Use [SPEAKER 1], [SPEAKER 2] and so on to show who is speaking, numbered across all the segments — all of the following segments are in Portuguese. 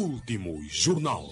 [SPEAKER 1] Último Jornal.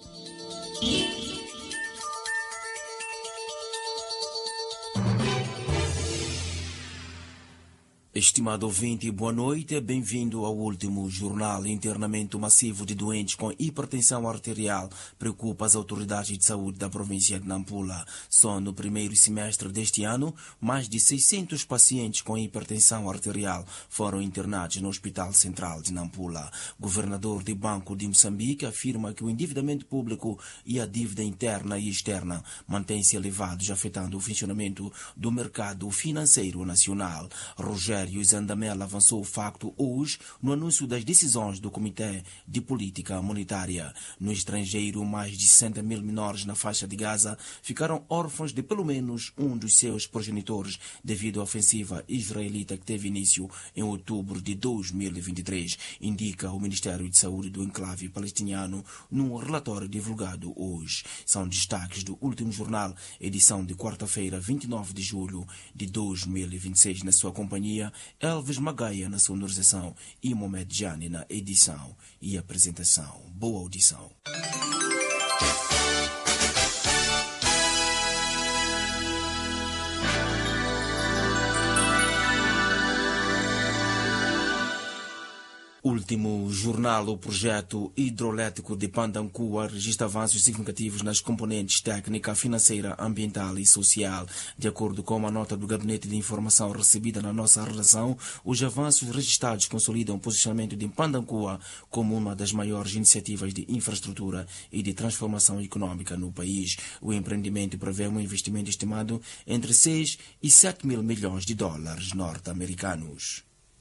[SPEAKER 2] Estimado ouvinte, boa noite, bem-vindo ao último jornal. Internamento massivo de doentes com hipertensão arterial preocupa as autoridades de saúde da província de Nampula. Só no primeiro semestre deste ano, mais de 600 pacientes com hipertensão arterial foram internados no Hospital Central de Nampula. Governador do Banco de Moçambique afirma que o endividamento público e a dívida interna e externa mantêm-se elevados, afetando o funcionamento do mercado financeiro nacional. Rogério Zandamela avançou o facto hoje no anúncio das decisões do Comitê de Política Monetária. No estrangeiro, mais de 60 mil menores na faixa de Gaza ficaram órfãos de pelo menos um dos seus progenitores devido à ofensiva israelita que teve início em outubro de 2023, indica o Ministério de Saúde do enclave palestiniano num relatório divulgado hoje. São destaques do último jornal, edição de quarta-feira, 29 de julho de 2026, na sua companhia Elvis Magaia na sonorização e Mohamed Jani na edição e apresentação. Boa audição. Último jornal, o projeto hidroelétrico de Pandancua registra avanços significativos nas componentes técnica, financeira, ambiental e social. De acordo com uma nota do Gabinete de Informação recebida na nossa redação, os avanços registrados consolidam o posicionamento de Pandancua como uma das maiores iniciativas de infraestrutura e de transformação econômica no país. O empreendimento prevê um investimento estimado entre 6 e 7 mil milhões de dólares norte-americanos.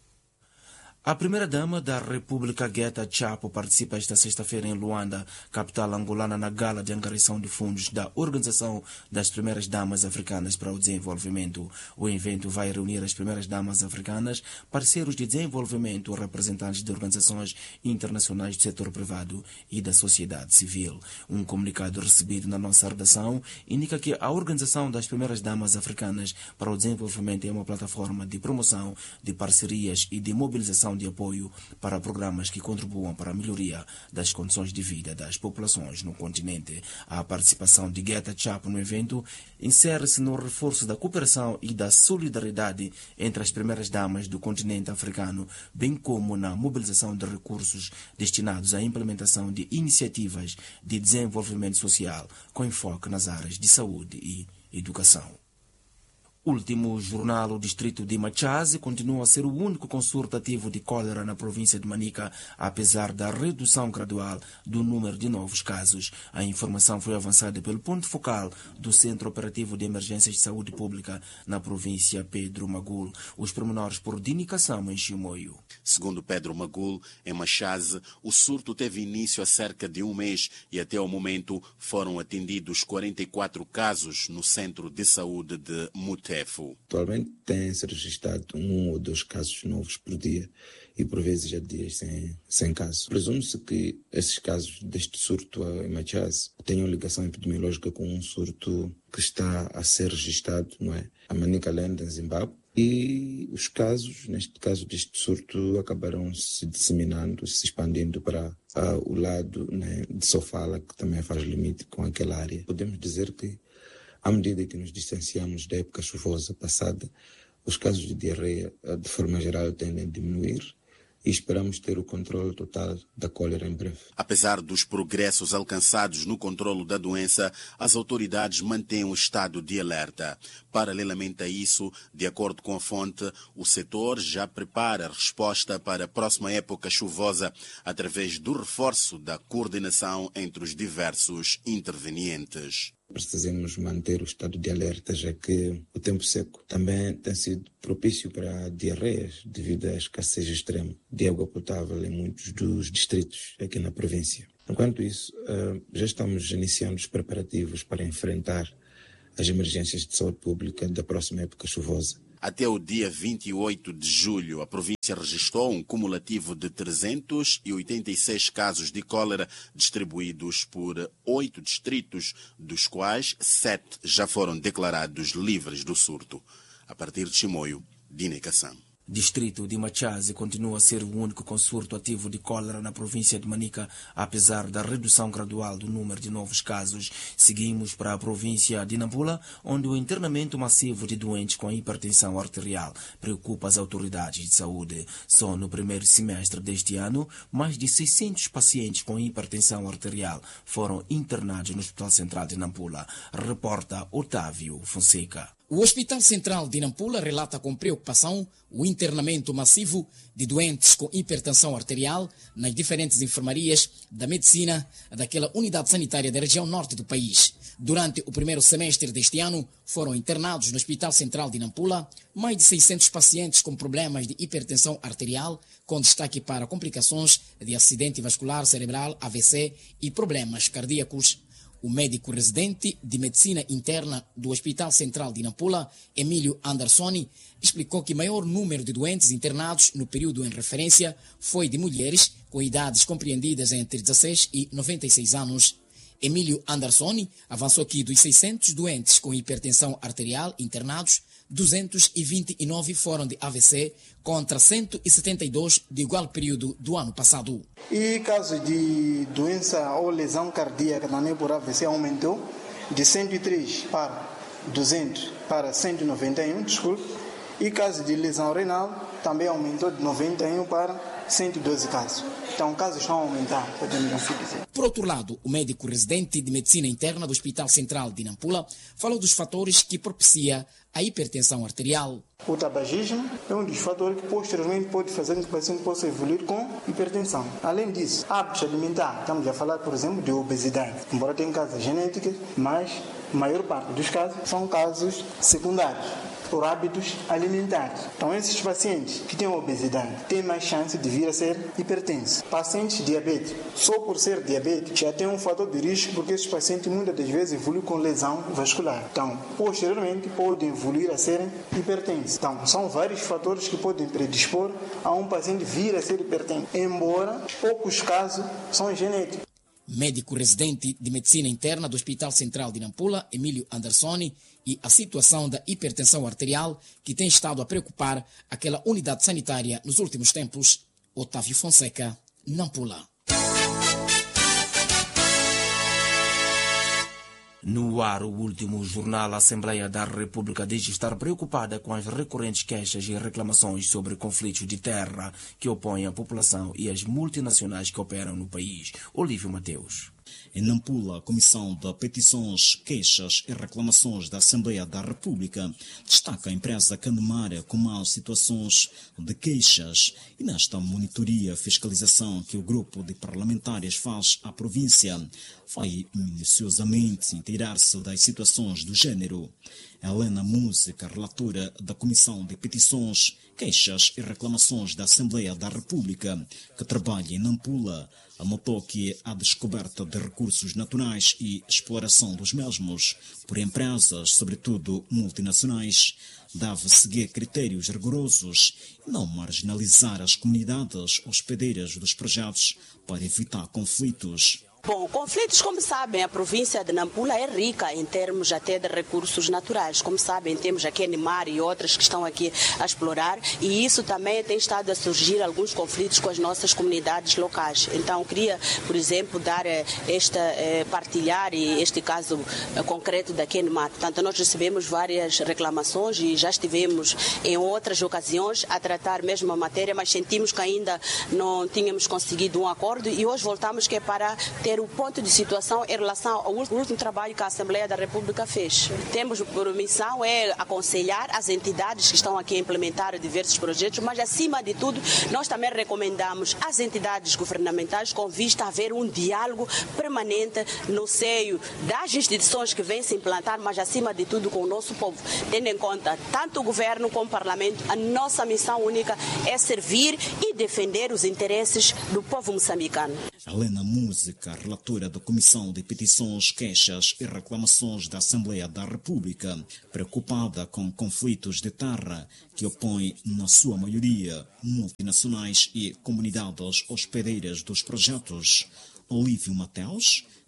[SPEAKER 2] A primeira-dama da República, Guetta Chapo, participa esta sexta-feira em Luanda, capital angolana, na gala de angariação de fundos da Organização das Primeiras Damas Africanas para o Desenvolvimento. O evento vai reunir as primeiras damas africanas, parceiros de desenvolvimento, representantes de organizações internacionais do setor privado e da sociedade civil. Um comunicado recebido na nossa redação indica que a Organização das Primeiras Damas Africanas para o Desenvolvimento é uma plataforma de promoção de parcerias e de mobilização de apoio para programas que contribuam para a melhoria das condições de vida das populações no continente. A participação de Guetta Chapo no evento insere-se no reforço da cooperação e da solidariedade entre as primeiras damas do continente africano, bem como na mobilização de recursos destinados à implementação de iniciativas de desenvolvimento social com enfoque nas áreas de saúde e educação. Último jornal, o distrito de Machaze continua a ser o único consultativo de cólera na província de Manica, apesar da redução gradual do número de novos casos. A informação foi avançada pelo ponto focal do Centro Operativo de Emergências de Saúde Pública na província Pedro Magul. Os pormenores por Dini Kassama em Chimoio.
[SPEAKER 3] Segundo Pedro Magul, em Machaze, o surto teve início há cerca de um mês e até o momento foram atendidos 44 casos no Centro de Saúde de Mute.
[SPEAKER 4] Atualmente tem-se registrado 1 ou 2 casos novos por dia e por vezes há dias sem caso. Presume-se que esses casos deste surto em Machaze tenham ligação epidemiológica com um surto que está a ser registrado, não é? A Manicaland, em Zimbábue. E os casos, neste caso deste surto, acabaram se disseminando, se expandindo para o lado, né, de Sofala, que também faz limite com aquela área. Podemos dizer que à medida que nos distanciamos da época chuvosa passada, os casos de diarreia, de forma geral, tendem a diminuir e esperamos ter o controle total da cólera em breve.
[SPEAKER 3] Apesar dos progressos alcançados no controlo da doença, as autoridades mantêm um estado de alerta. Paralelamente a isso, de acordo com a fonte, o setor já prepara a resposta para a próxima época chuvosa através do reforço da coordenação entre os diversos intervenientes.
[SPEAKER 4] Precisamos manter o estado de alerta, já que o tempo seco também tem sido propício para diarreias devido à escassez extrema de água potável em muitos dos distritos aqui na província. Enquanto isso, já estamos iniciando os preparativos para enfrentar as emergências de saúde pública da próxima época chuvosa.
[SPEAKER 3] Até o dia 28 de julho, a província registrou um cumulativo de 386 casos de cólera distribuídos por 8 distritos, dos quais 7 já foram declarados livres do surto. A partir de Chimoio, Dini Kassam.
[SPEAKER 2] Distrito de Machaze continua a ser o único consorto ativo de cólera na província de Manica, apesar da redução gradual do número de novos casos. Seguimos para a província de Nampula, onde o internamento massivo de doentes com hipertensão arterial preocupa as autoridades de saúde. Só no primeiro semestre deste ano, mais de 600 pacientes com hipertensão arterial foram internados no Hospital Central de Nampula. Reporta Otávio Fonseca.
[SPEAKER 1] O Hospital Central de Nampula relata com preocupação o internamento massivo de doentes com hipertensão arterial nas diferentes enfermarias da medicina daquela unidade sanitária da região norte do país. Durante o primeiro semestre deste ano, foram internados no Hospital Central de Nampula mais de 600 pacientes com problemas de hipertensão arterial, com destaque para complicações de acidente vascular cerebral, AVC e problemas cardíacos. O médico residente de medicina interna do Hospital Central de Nampula, Emílio Andersoni, explicou que o maior número de doentes internados no período em referência foi de mulheres com idades compreendidas entre 16 e 96 anos. Emílio Andersoni avançou que dos 600 doentes com hipertensão arterial internados, 229 foram de AVC, contra 172 de igual período do ano passado.
[SPEAKER 5] E casos de doença ou lesão cardíaca também por AVC aumentou de 103 para 200 para 191, desculpe. E casos de lesão renal também aumentou de 91 para 112 casos. Então, casos estão a aumentar, podemos assim dizer.
[SPEAKER 1] Por outro lado, o médico residente de medicina interna do Hospital Central de Nampula falou dos fatores que propicia a hipertensão arterial.
[SPEAKER 5] O tabagismo é um dos fatores que posteriormente pode fazer com que o paciente possa evoluir com hipertensão. Além disso, hábitos alimentares. Estamos a falar, por exemplo, de obesidade. Embora tenha causas genéticas, mas a maior parte dos casos são casos secundários por hábitos alimentares. Então, esses pacientes que têm obesidade têm mais chance de vir a ser hipertensos. Pacientes diabéticos, só por ser diabético, já tem um fator de risco, porque esses pacientes muitas das vezes evoluem com lesão vascular. Então, posteriormente, podem evoluir a serem hipertensos. Então, são vários fatores que podem predispor a um paciente vir a ser hipertenso, embora poucos casos são genéticos.
[SPEAKER 1] Médico residente de medicina interna do Hospital Central de Nampula, Emílio Andersoni, e a situação da hipertensão arterial que tem estado a preocupar aquela unidade sanitária nos últimos tempos. Otávio Fonseca, Nampula.
[SPEAKER 2] No ar, o último jornal, a Assembleia da República diz estar preocupada com as recorrentes queixas e reclamações sobre conflitos de terra que opõem a população e as multinacionais que operam no país. Olívio Mateus.
[SPEAKER 6] Em Nampula, a Comissão de Petições, Queixas e Reclamações da Assembleia da República destaca a empresa Candemara com más situações de queixas e nesta monitoria e fiscalização que o grupo de parlamentares faz à província vai minuciosamente inteirar-se das situações do género. Helena Música, relatora da Comissão de Petições, Queixas e Reclamações da Assembleia da República, que trabalha em Nampula, anotou que a descoberta de recursos naturais e exploração dos mesmos por empresas, sobretudo multinacionais, deve seguir critérios rigorosos e não marginalizar as comunidades hospedeiras dos projetos para evitar conflitos.
[SPEAKER 7] Bom, conflitos, como sabem, a província de Nampula é rica em termos até de recursos naturais. Como sabem, temos aqui Animar e outras que estão aqui a explorar e isso também tem estado a surgir alguns conflitos com as nossas comunidades locais. Então, queria, por exemplo, partilhar este caso concreto da Animar. Portanto, nós recebemos várias reclamações e já estivemos em outras ocasiões a tratar mesmo a matéria, mas sentimos que ainda não tínhamos conseguido um acordo e hoje voltamos que é para ter o ponto de situação em relação ao último trabalho que a Assembleia da República fez. Temos por missão aconselhar as entidades que estão aqui a implementar diversos projetos, mas acima de tudo nós também recomendamos às entidades governamentais com vista a haver um diálogo permanente no seio das instituições que vêm se implantar, mas acima de tudo com o nosso povo, tendo em conta tanto o governo como o parlamento. A nossa missão única é servir e defender os interesses do povo moçambicano.
[SPEAKER 6] Helena Música, relatora da Comissão de Petições, Queixas e Reclamações da Assembleia da República, preocupada com conflitos de terra que opõem, na sua maioria, multinacionais e comunidades hospedeiras dos projetos. Olívio Mateus,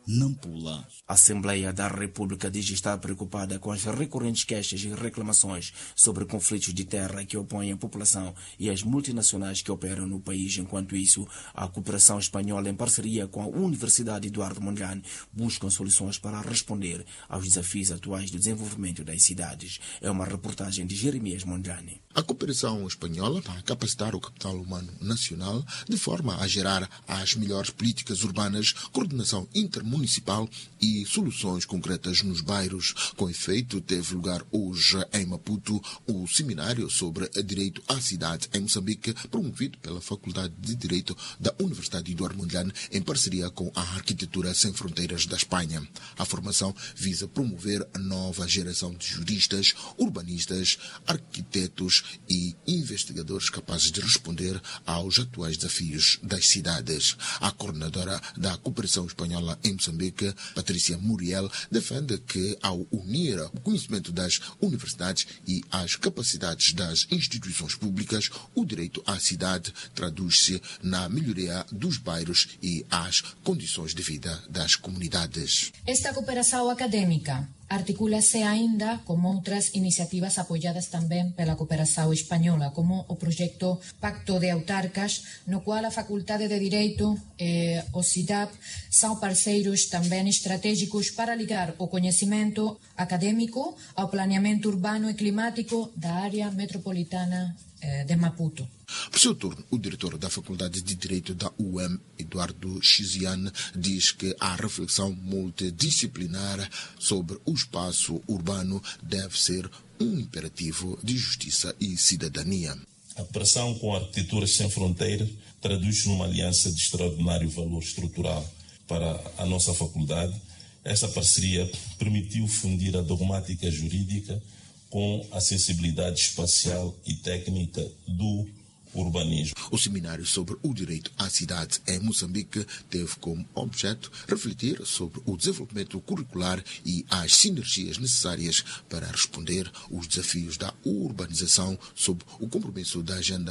[SPEAKER 6] Nampula.
[SPEAKER 2] A Assembleia da República diz estar preocupada com as recorrentes queixas e reclamações sobre conflitos de terra que opõem a população e as multinacionais que operam no país. Enquanto isso, a cooperação espanhola, em parceria com a Universidade Eduardo Mondlane, buscam soluções para responder aos desafios atuais do desenvolvimento das cidades. É uma reportagem de Jeremias Mondlane.
[SPEAKER 8] A cooperação espanhola vai capacitar o capital humano nacional de forma a gerar as melhores políticas urbanas, coordenação intermunicipal e soluções concretas nos bairros. Com efeito, teve lugar hoje em Maputo o seminário sobre direito à cidade em Moçambique, promovido pela Faculdade de Direito da Universidade Eduardo Mondlane em parceria com a Arquitetura Sem Fronteiras da Espanha. A formação visa promover a nova geração de juristas, urbanistas, arquitetos e investigadores capazes de responder aos atuais desafios das cidades. A coordenadora da cooperação espanhola em Moçambique, Patrícia Muriel, defende que, ao unir o conhecimento das universidades e as capacidades das instituições públicas, o direito à cidade traduz-se na melhoria dos bairros e as condições de vida das comunidades.
[SPEAKER 9] Esta cooperação académica articula-se ainda com outras iniciativas apoiadas também pela cooperação espanhola, como o projeto Pacto de Autarcas, no qual a Faculdade de Direito e o CIDAP são parceiros também estratégicos para ligar o conhecimento acadêmico ao planeamento urbano e climático da área metropolitana de Maputo.
[SPEAKER 8] Por seu turno, o diretor da Faculdade de Direito da UEM, Eduardo Chiziane, diz que a reflexão multidisciplinar sobre o espaço urbano deve ser um imperativo de justiça e cidadania.
[SPEAKER 10] A cooperação com a Arquitetura Sem Fronteiras traduz-se numa aliança de extraordinário valor estrutural para a nossa faculdade. Essa parceria permitiu fundir a dogmática jurídica com a sensibilidade espacial e técnica do urbanismo.
[SPEAKER 8] O seminário sobre o direito à cidade em Moçambique teve como objeto refletir sobre o desenvolvimento curricular e as sinergias necessárias para responder aos desafios da urbanização sob o compromisso da Agenda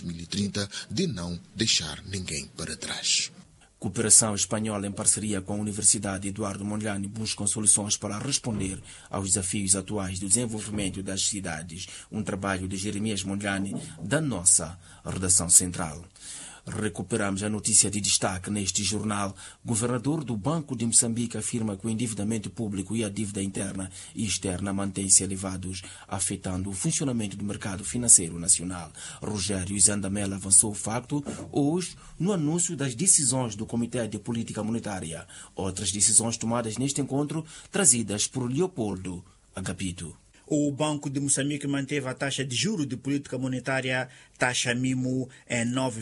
[SPEAKER 8] 2030 de não deixar ninguém para trás.
[SPEAKER 2] Cooperação espanhola em parceria com a Universidade Eduardo Mondlane buscam soluções para responder aos desafios atuais do desenvolvimento das cidades. Um trabalho de Jeremias Mondlane, da nossa redação central. Recuperamos a notícia de destaque neste jornal. O governador do Banco de Moçambique afirma que o endividamento público e a dívida interna e externa mantêm-se elevados, afetando o funcionamento do mercado financeiro nacional. Rogério Zandamela avançou o facto hoje no anúncio das decisões do Comitê de Política Monetária. Outras decisões tomadas neste encontro, trazidas por Leopoldo Agapito.
[SPEAKER 11] O Banco de Moçambique manteve a taxa de juros de política monetária, taxa mínimo, em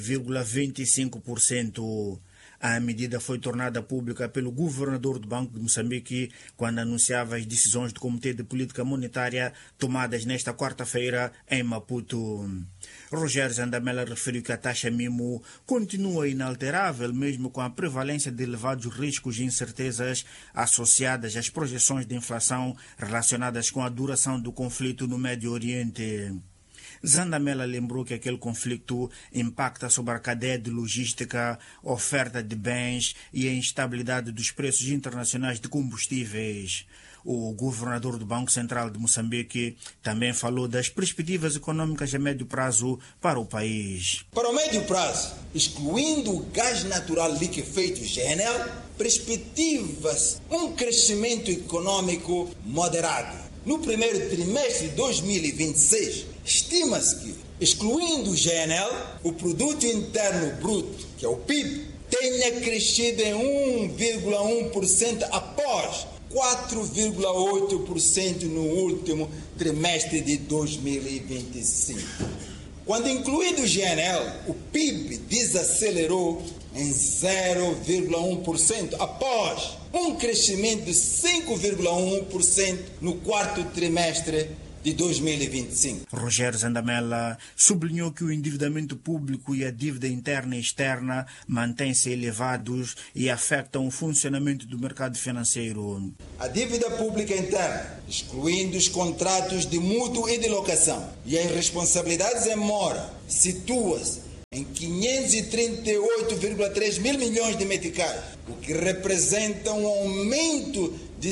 [SPEAKER 11] 9,25%. A medida foi tornada pública pelo governador do Banco de Moçambique quando anunciava as decisões do Comitê de Política Monetária tomadas nesta quarta-feira em Maputo. Rogério Zandamela referiu que a taxa mínimo continua inalterável mesmo com a prevalência de elevados riscos e incertezas associadas às projeções de inflação relacionadas com a duração do conflito no Médio Oriente. Zandamela lembrou que aquele conflito impacta sobre a cadeia de logística, oferta de bens e a instabilidade dos preços internacionais de combustíveis. O governador do Banco Central de Moçambique também falou das perspectivas econômicas a médio prazo para o país.
[SPEAKER 12] Para o médio prazo, excluindo o gás natural liquefeito GNL, perspectivas um crescimento econômico moderado. No primeiro trimestre de 2026, estima-se que, excluindo o GNL, o Produto Interno Bruto, que é o PIB, tenha crescido em 1,1% após 4,8% no último trimestre de 2025. Quando incluído o GNL, o PIB desacelerou em 0,1% após um crescimento de 5,1% no quarto trimestre de 2025.
[SPEAKER 11] Rogério Zandamela sublinhou que o endividamento público e a dívida interna e externa mantêm-se elevados e afetam o funcionamento do mercado financeiro.
[SPEAKER 12] A dívida pública interna, excluindo os contratos de mútuo e de locação e as responsabilidades em mora, situa-se em 538,3 mil milhões de meticais, o que representa um aumento de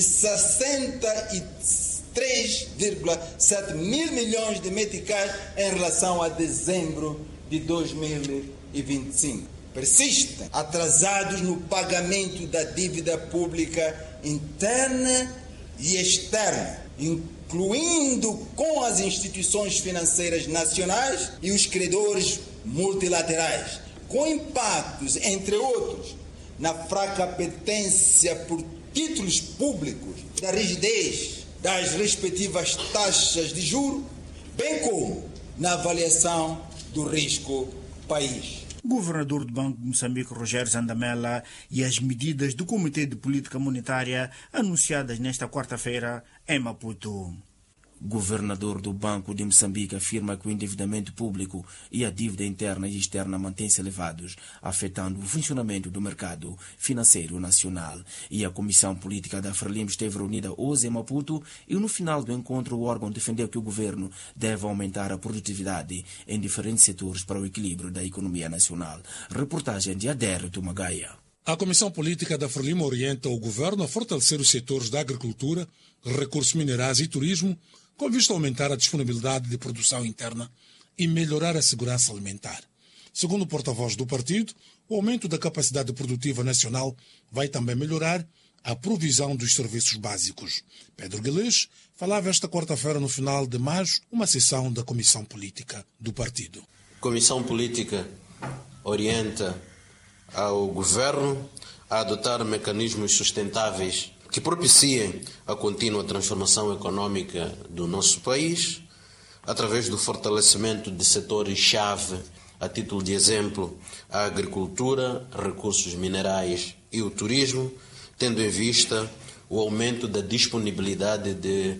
[SPEAKER 12] 63,7 mil milhões de meticais em relação a dezembro de 2025. Persistem atrasados no pagamento da dívida pública interna e externa, incluindo com as instituições financeiras nacionais e os credores multilaterais, com impactos, entre outros, na fraca apetência por títulos públicos, da rigidez das respectivas taxas de juros, bem como na avaliação do risco país.
[SPEAKER 11] O governador do Banco de Moçambique, Rogério Zandamela, e as medidas do Comitê de Política Monetária anunciadas nesta quarta-feira em Maputo.
[SPEAKER 2] O governador do Banco de Moçambique afirma que o endividamento público e a dívida interna e externa mantêm-se elevados, afetando o funcionamento do mercado financeiro nacional. E a Comissão Política da Frelimo esteve reunida hoje em Maputo e no final do encontro o órgão defendeu que o governo deve aumentar a produtividade em diferentes setores para o equilíbrio da economia nacional. Reportagem de Adérito Magaia.
[SPEAKER 13] A Comissão Política da Frelimo orienta o governo a fortalecer os setores da agricultura, recursos minerais e turismo, com vista a aumentar a disponibilidade de produção interna e melhorar a segurança alimentar. Segundo o porta-voz do partido, o aumento da capacidade produtiva nacional vai também melhorar a provisão dos serviços básicos. Pedro Guilherme falava esta quarta-feira, no final de maio, uma sessão da Comissão Política do partido.
[SPEAKER 14] A Comissão Política orienta ao governo a adotar mecanismos sustentáveis que propiciem a contínua transformação econômica do nosso país, através do fortalecimento de setores-chave, a título de exemplo, a agricultura, recursos minerais e o turismo, tendo em vista o aumento da disponibilidade de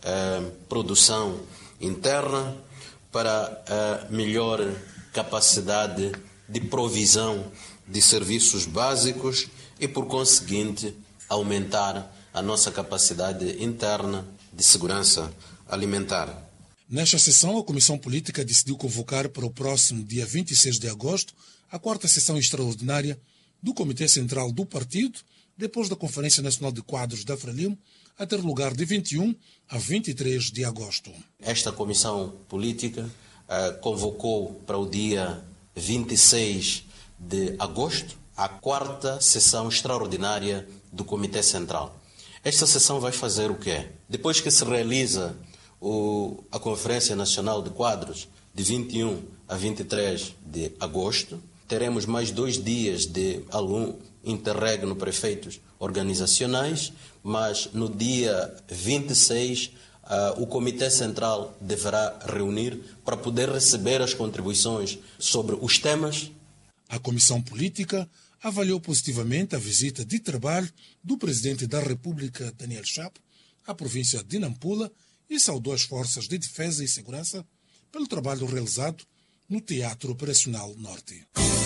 [SPEAKER 14] produção interna para a melhor capacidade de provisão de serviços básicos e, por conseguinte, aumentar a nossa capacidade interna de segurança alimentar.
[SPEAKER 13] Nesta sessão, a Comissão Política decidiu convocar para o próximo dia 26 de agosto a quarta sessão extraordinária do Comitê Central do Partido, depois da Conferência Nacional de Quadros da Frelimo, a ter lugar de 21 a 23 de agosto.
[SPEAKER 14] Esta Comissão Política convocou para o dia 26 de agosto a quarta sessão extraordinária do Comitê Central. Esta sessão vai fazer o quê? Depois que se realiza a Conferência Nacional de Quadros, de 21 a 23 de agosto, teremos mais 2 dias de algum interregno prefeitos organizacionais, mas no dia 26 o Comitê Central deverá reunir para poder receber as contribuições sobre os temas.
[SPEAKER 13] A Comissão Política avaliou positivamente a visita de trabalho do Presidente da República, Daniel Chapo, à província de Nampula e saudou as Forças de Defesa e Segurança pelo trabalho realizado no Teatro Operacional Norte.